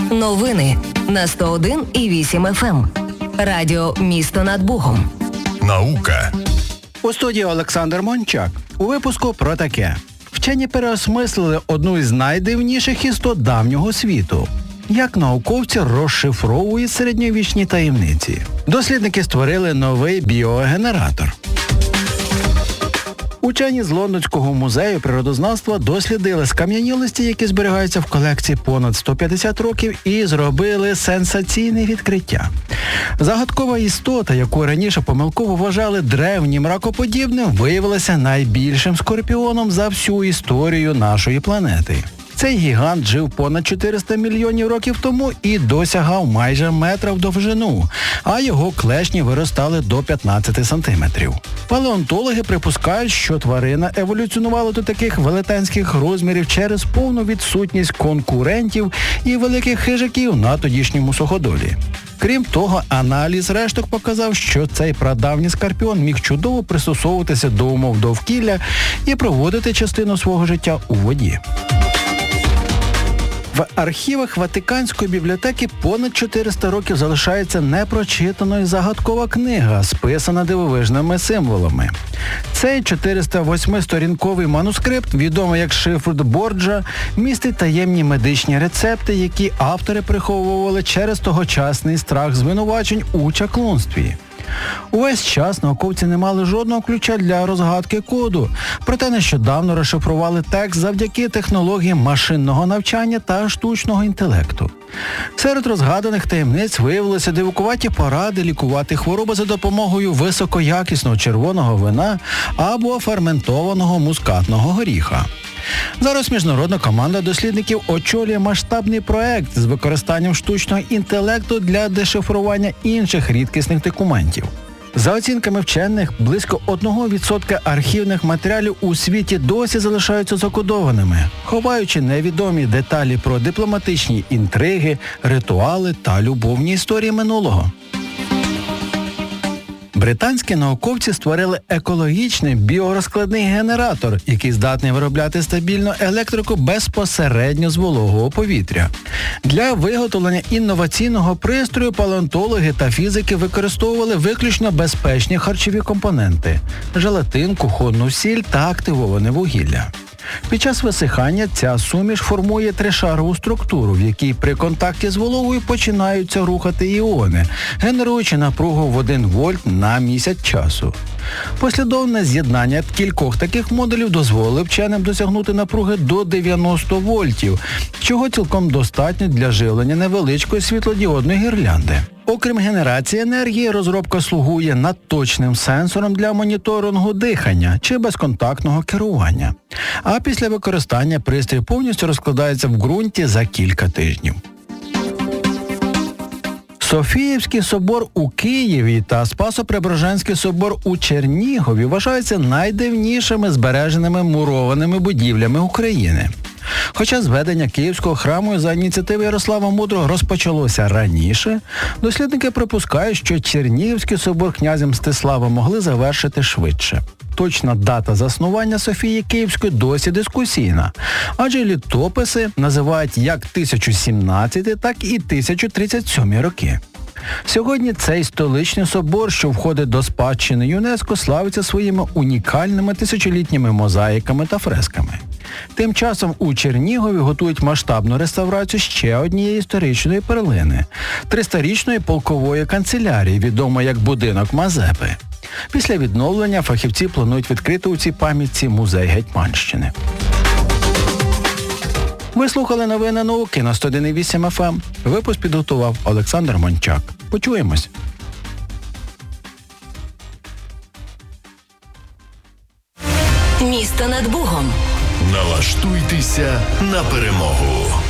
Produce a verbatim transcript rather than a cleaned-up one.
Новини на сто один і вісім еф ем. Радіо «Місто над Богом». Наука. У студії Олександр Мончак. У випуску про таке. Вчені переосмислили одну із найдивніших істот давнього світу. Як науковці розшифровують середньовічні таємниці. Дослідники створили новий біогенератор. Учені з Лондонського музею природознавства дослідили скам'янілості, які зберігаються в колекції понад сто п'ятдесят років, і зробили сенсаційне відкриття. Загадкова істота, яку раніше помилково вважали древнім ракоподібним, виявилася найбільшим скорпіоном за всю історію нашої планети. Цей гігант жив понад чотириста мільйонів років тому і досягав майже метра в довжину, а його клешні виростали до п'ятнадцяти сантиметрів. Палеонтологи припускають, що тварина еволюціонувала до таких велетенських розмірів через повну відсутність конкурентів і великих хижаків на тодішньому суходолі. Крім того, аналіз решток показав, що цей прадавній скорпіон міг чудово пристосовуватися до умов довкілля і проводити частину свого життя у воді. В архівах Ватиканської бібліотеки понад чотириста років залишається непрочитаною загадкова книга, списана дивовижними символами. Цей чотириста восьмисторінковий манускрипт, відомий як шифр Борджа, містить таємні медичні рецепти, які автори приховували через тогочасний страх звинувачень у чаклунстві. Увесь час науковці не мали жодного ключа для розгадки коду, проте нещодавно розшифрували текст завдяки технологіям машинного навчання та штучного інтелекту. Серед розгаданих таємниць виявилися дивакуваті поради лікувати хвороби за допомогою високоякісного червоного вина або ферментованого мускатного горіха. Зараз міжнародна команда дослідників очолює масштабний проект з використанням штучного інтелекту для дешифрування інших рідкісних документів. За оцінками вчених, близько одного відсотка архівних матеріалів у світі досі залишаються закодованими, ховаючи невідомі деталі про дипломатичні інтриги, ритуали та любовні історії минулого. Британські науковці створили екологічний біорозкладний генератор, який здатний виробляти стабільну електрику безпосередньо з вологого повітря. Для виготовлення інноваційного пристрою палеонтологи та фізики використовували виключно безпечні харчові компоненти – желатин, кухонну сіль та активоване вугілля. Під час висихання ця суміш формує тришарову структуру, в якій при контакті з вологою починаються рухати іони, генеруючи напругу в один вольт на місяць часу. Послідовне з'єднання кількох таких модулів дозволило вченим досягнути напруги до дев'яноста вольтів, чого цілком достатньо для живлення невеличкої світлодіодної гірлянди. Окрім генерації енергії, розробка слугує надточним сенсором для моніторингу дихання чи безконтактного керування. А після використання пристрій повністю розкладається в ґрунті за кілька тижнів. Софіївський собор у Києві та Спасо-Преображенський собор у Чернігові вважаються найдавнішими збереженими мурованими будівлями України. Хоча зведення Київського храму за ініціативи Ярослава Мудрого розпочалося раніше, дослідники припускають, що Чернігівський собор князя Мстислава могли завершити швидше. Точна дата заснування Софії Київської досі дискусійна, адже літописи називають як тисячу сімнадцятий, так і тисячу тридцять сьомий роки. Сьогодні цей столичний собор, що входить до спадщини ЮНЕСКО, славиться своїми унікальними тисячолітніми мозаїками та фресками. Тим часом у Чернігові готують масштабну реставрацію ще однієї історичної перлини – тристорічної полкової канцелярії, відомої як будинок Мазепи. Після відновлення фахівці планують відкрити у цій пам'ятці музей Гетьманщини. Ви слухали новини науки на сто один і вісім еф ем. Випуск підготував Олександр Мончак. Почуємось. Місто над Богом. Налаштуйтеся на перемогу.